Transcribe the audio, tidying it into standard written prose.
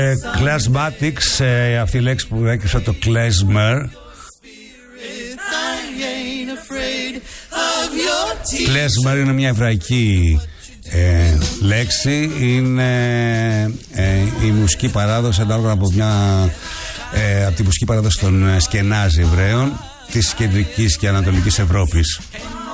Klezmatics, αυτή η λέξη που έκρυψε το klezmer. Klezmer είναι μια εβραϊκή λέξη. Είναι η μουσική παράδοση ανάλογα από από τη μουσική παράδοση των Σκενάζ Εβραίων της κεντρικής και ανατολικής Ευρώπης.